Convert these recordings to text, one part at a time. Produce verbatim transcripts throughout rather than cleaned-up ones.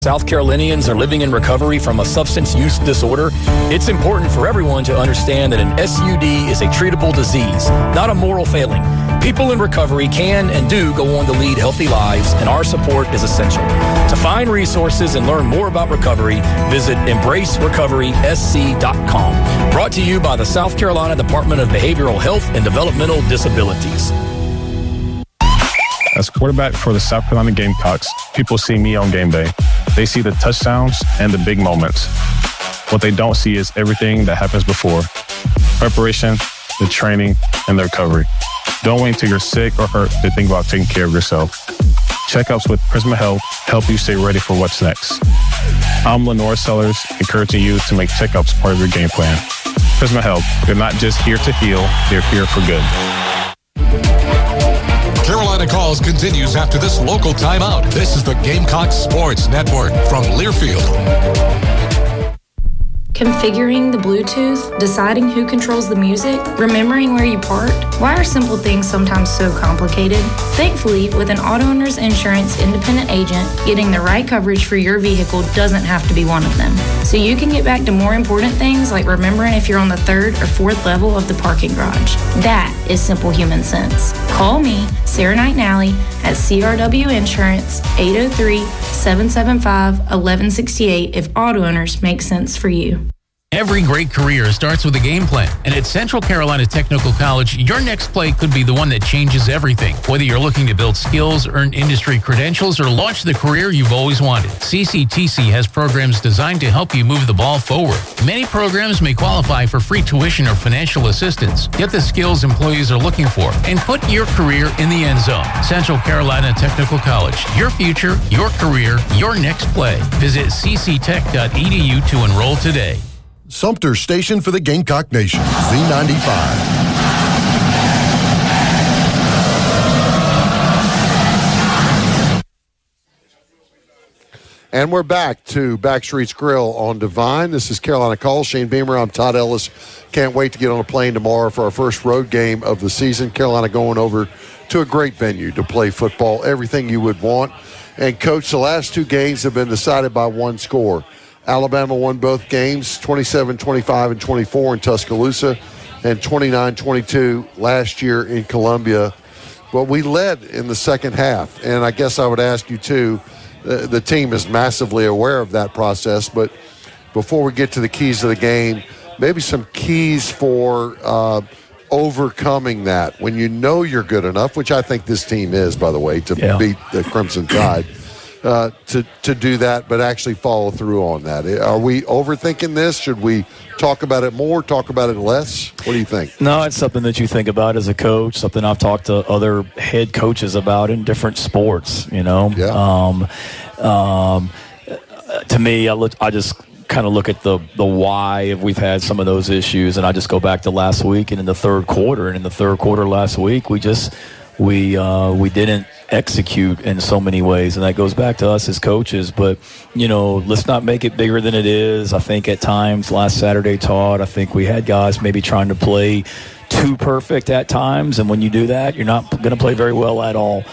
South Carolinians are living in recovery from a substance use disorder, it's important for everyone to understand that an S U D is a treatable disease, not a moral failing. People in recovery can and do go on to lead healthy lives, and our support is essential. To find resources and learn more about recovery, visit embrace recovery s c dot com. Brought to you by the South Carolina Department of Behavioral Health and Developmental Disabilities. As quarterback for the South Carolina Gamecocks, people see me on game day. They see the touchdowns and the big moments. What they don't see is everything that happens before. Preparation, the training, and the recovery. Don't wait until you're sick or hurt to think about taking care of yourself. Checkups with Prisma Health help you stay ready for what's next. I'm Lenore Sellers, encouraging you to make checkups part of your game plan. Prisma Health, they're not just here to heal, they're here for good. Carolina Calls continues after this local timeout. This is the Gamecock Sports Network from Learfield. Configuring the Bluetooth, deciding who controls the music, remembering where you parked. Why are simple things sometimes so complicated? Thankfully, with an Auto Owners Insurance independent agent, getting the right coverage for your vehicle doesn't have to be one of them. So you can get back to more important things like remembering if you're on the third or fourth level of the parking garage. That is simple human sense. Call me, Sarah Knight Nally, at C R W Insurance, eight oh three, seven seven five, one one six eight if Auto Owners make sense for you. Every great career starts with a game plan, and at Central Carolina Technical College, your next play could be the one that changes everything. Whether you're looking to build skills, earn industry credentials, or launch the career you've always wanted, C C T C has programs designed to help you move the ball forward. Many programs may qualify for free tuition or financial assistance. Get the skills employees are looking for and put your career in the end zone. Central Carolina Technical College, your future, your career, your next play. Visit c c tech dot e d u to enroll today. Sumter Station for the Gamecock Nation, Z ninety-five. And we're back to Backstreet's Grill on Divine. This is Carolina Calls. Shane Beamer, I'm Todd Ellis. Can't wait to get on a plane tomorrow for our first road game of the season. Carolina going over to a great venue to play football, everything you would want. And, Coach, the last two games have been decided by one score. Alabama won both games, twenty-seven twenty-five and twenty-four in Tuscaloosa, and twenty-nine twenty-two last year in Columbia. But we led in the second half, and I guess I would ask you, too, the, the team is massively aware of that process. But before we get to the keys of the game, maybe some keys for uh, overcoming that when you know you're good enough, which I think this team is, by the way, to yeah. beat the Crimson Tide. Uh, to, to do that, but actually follow through on that. Are we overthinking this? Should we talk about it more, talk about it less? What do you think? No, it's something that you think about as a coach, something I've talked to other head coaches about in different sports, you know. Yeah. Um, um, to me, I, look, I just kind of look at the, the why if we've had some of those issues, and I just go back to last week and in the third quarter. And in the third quarter last week, we just we uh, we didn't execute in so many ways, and that goes back to us as coaches. But you know, let's not make it bigger than it is. I think at times last Saturday, Todd, I think we had guys maybe trying to play too perfect at times, and when you do that, you're not going to play very well at all.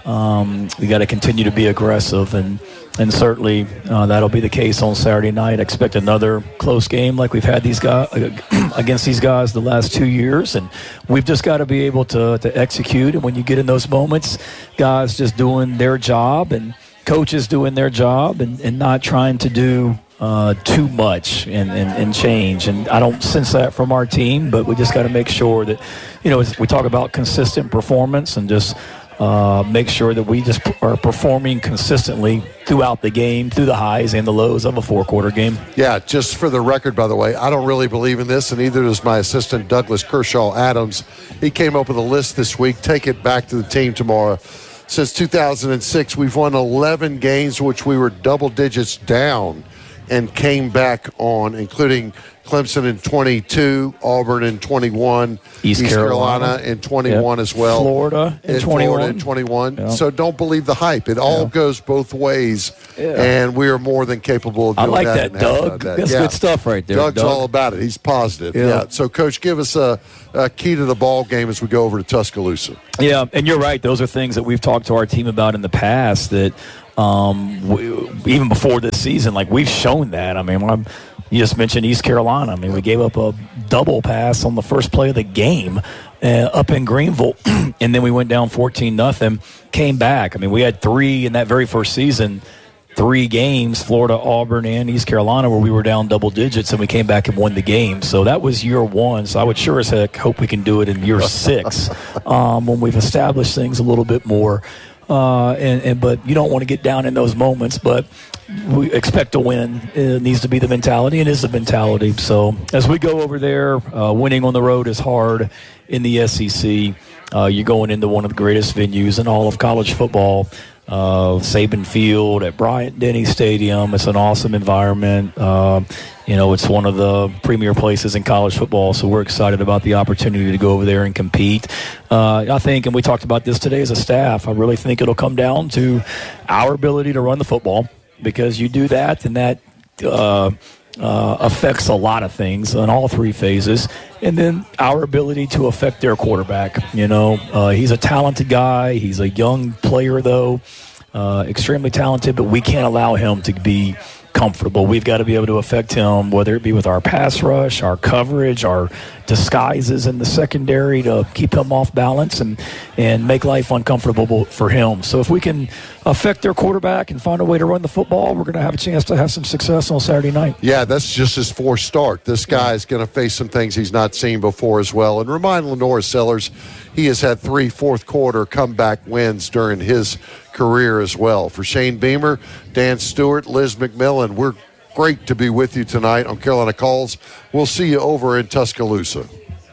Um, we got to continue to be aggressive, and and certainly uh, that'll be the case on Saturday night. I expect another close game like we've had these guys against these guys the last two years, and we've just got to be able to to execute. And when you get in those moments, guys just doing their job and coaches doing their job, and, and not trying to do uh, too much and, and, and change. And I don't sense that from our team, but we just got to make sure that, you know, we talk about consistent performance and just Uh, make sure that we just are performing consistently throughout the game, through the highs and the lows of a four-quarter game. Yeah, just for the record, by the way, I don't really believe in this, and neither does my assistant, Douglas Kershaw Adams. He came up with a list this week. Take it back to the team tomorrow. Since two thousand six, we've won eleven games, which we were double digits down and came back on, including Clemson in twenty-two, Auburn in twenty-one, East, East Carolina. Carolina in twenty-one yep. as well. Florida in and twenty-one. Florida in twenty-one. Yep. So don't believe the hype. It all yeah. goes both ways, yeah. and we are more than capable of doing I like that. that, Doug. That. That's yeah. good stuff right there. Doug's Doug. all about it. He's positive. Yeah. Yeah. So, Coach, give us a, a key to the ball game as we go over to Tuscaloosa. Yeah, and you're right. Those are things that we've talked to our team about in the past, that Um, we, even before this season, like we've shown that. I mean, I'm, you just mentioned East Carolina. I mean, we gave up a double pass on the first play of the game uh, up in Greenville, and then we went down fourteen nothing, came back. I mean, we had three in that very first season, three games, Florida, Auburn, and East Carolina, where we were down double digits, and we came back and won the game. So that was year one. So I would sure as heck hope we can do it in year six um, when we've established things a little bit more. Uh, and, and but you don't want to get down in those moments, but we expect to win. It needs to be the mentality, and is the mentality. So as we go over there, uh, winning on the road is hard in the S E C. Uh, you're going into one of the greatest venues in all of college football, uh, Saban Field at Bryant-Denny Stadium. It's an awesome environment. Uh, you know, it's one of the premier places in college football, so we're excited about the opportunity to go over there and compete. Uh, I think, and we talked about this today as a staff, I really think it'll come down to our ability to run the football, because you do that, and that uh, uh, affects a lot of things in all three phases. And then our ability to affect their quarterback. You know, uh, he's a talented guy. He's a young player, though, uh, extremely talented, but we can't allow him to be comfortable. We've got to be able to affect him, whether it be with our pass rush, our coverage, our disguises in the secondary to keep him off balance and, and make life uncomfortable for him. So if we can affect their quarterback and find a way to run the football, we're going to have a chance to have some success on Saturday night. Yeah, that's just his fourth start. This guy is going to face some things he's not seen before as well. And remind Lenora Sellers, he has had three fourth-quarter comeback wins during his career as well. For Shane Beamer, Dan Stewart, Liz McMillan, we're great to be with you tonight on Carolina Calls. We'll see you over in Tuscaloosa.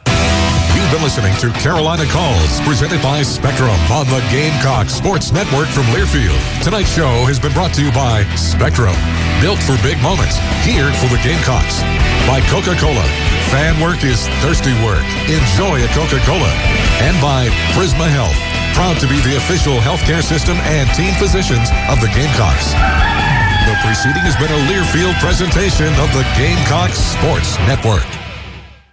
You've been listening to Carolina Calls, presented by Spectrum on the Gamecock Sports Network from Learfield. Tonight's show has been brought to you by Spectrum, built for big moments, geared for the Gamecocks. By Coca-Cola, fan work is thirsty work. Enjoy a Coca-Cola. And by Prisma Health, proud to be the official healthcare system and team physicians of the Gamecocks. The preceding has been a Learfield presentation of the Gamecock Sports Network.